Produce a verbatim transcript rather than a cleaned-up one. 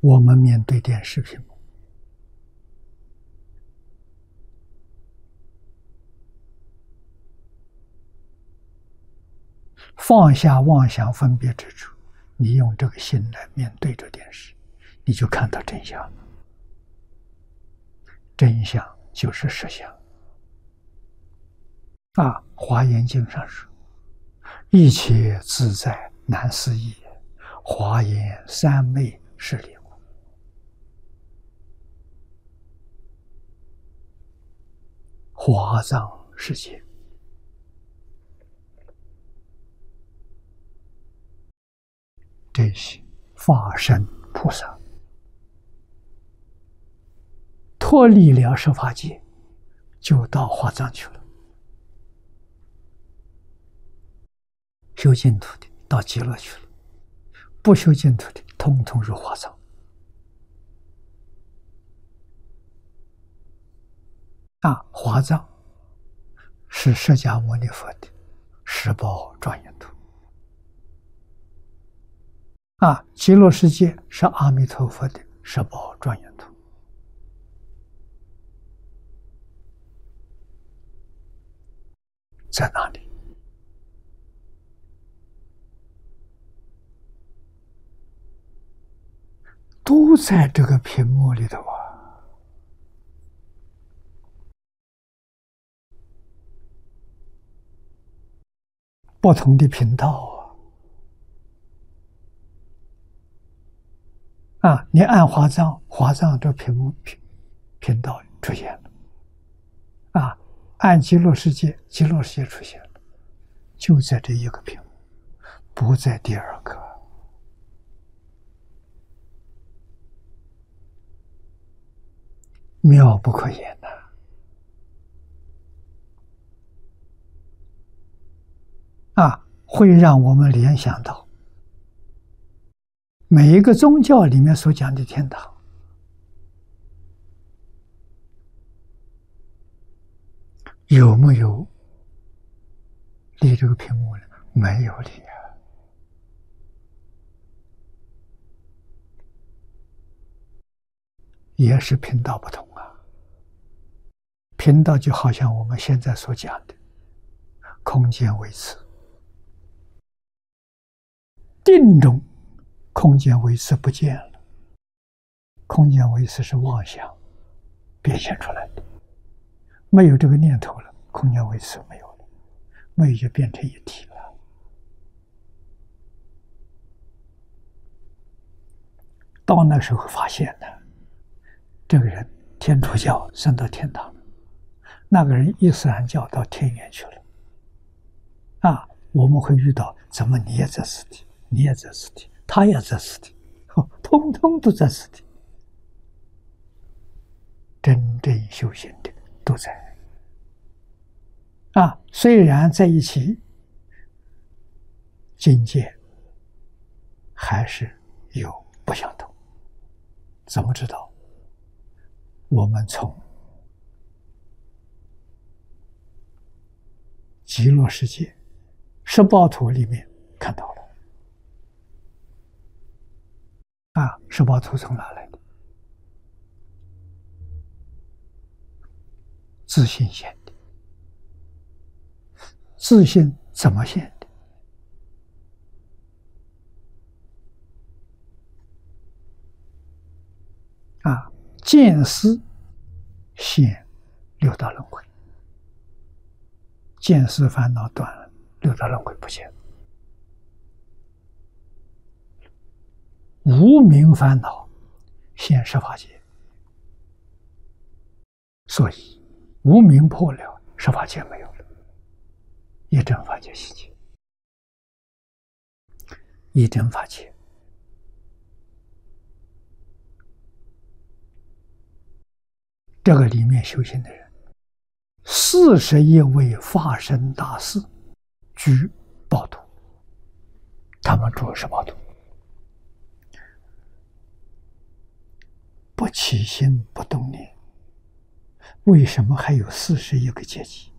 我们面对电视屏幕，放下妄想分别之处，你用这个心来面对着电视，你就看到真相了。真相就是实相。啊，《华严经》上说：“一切自在难思议，华严三昧是理故。”华藏世界，这些法身菩萨脱离了十法界，就到华藏去了。修净土的到极乐去了，不修净土的统统入华藏。啊，华藏是释迦牟尼佛的十宝庄严土。啊，极乐世界是阿弥陀佛的十宝庄严土。在哪里？都在这个屏幕里头啊！不同的频道啊！啊，你按华藏，华藏这屏幕频频道出现了；啊，按极乐世界，极乐世界出现了，就在这一个屏幕，不在第二个。妙不可言呐！啊，会让我们联想到每一个宗教里面所讲的天堂，有没有离这个屏幕呢？没有离啊！也是频道不同。频道就好像我们现在所讲的空间维次，定中空间维次不见了，空间维次是妄想变现出来的，没有这个念头了，空间维次没有了，没有就变成一体了。到那时候发现呢，这个人天主教升到天堂，那个人伊斯兰教到天园去了。啊，我们会遇到怎么你也在此地，你也在此地，他也在此地，哦，通通都在此地。真正修行的都在。啊，虽然在一起，境界还是有不相同。怎么知道？我们从极乐世界十报图里面看到了。啊，十报图从哪来的？自信现的。自信怎么现的？啊，见思现六道轮回。见思烦恼断了，六道轮回不见。无明烦恼现十法界，所以无明破了，十法界没有了，一真法界悉界，一真法界。这个里面修行的人，四十一位法身大士居报土，他们住的是报土，不起心不动念。为什么还有四十一个阶级？